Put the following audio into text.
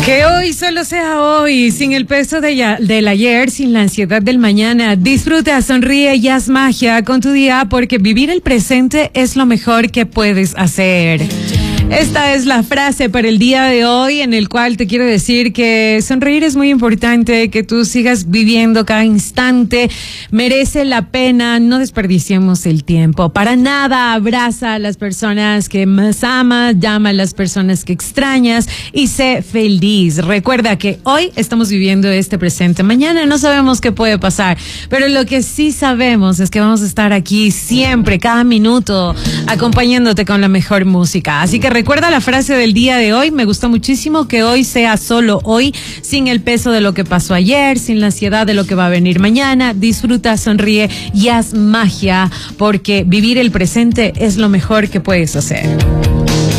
Que hoy solo sea hoy, sin el peso del ayer, sin la ansiedad del mañana. Disfruta, sonríe y haz magia con tu día, porque vivir el presente es lo mejor que puedes hacer. Esta es la frase para el día de hoy, en el cual te quiero decir que sonreír es muy importante, que tú sigas viviendo cada instante, merece la pena, no desperdiciemos el tiempo. Para nada, abraza a las personas que más amas, llama a las personas que extrañas y sé feliz. Recuerda que hoy estamos viviendo este presente, mañana no sabemos qué puede pasar, pero lo que sí sabemos es que vamos a estar aquí siempre, cada minuto, acompañándote con la mejor música. Así que recuerda la frase del día de hoy, me gustó muchísimo, que hoy sea solo hoy, sin el peso de lo que pasó ayer, sin la ansiedad de lo que va a venir mañana. Disfruta, sonríe y haz magia, porque vivir el presente es lo mejor que puedes hacer.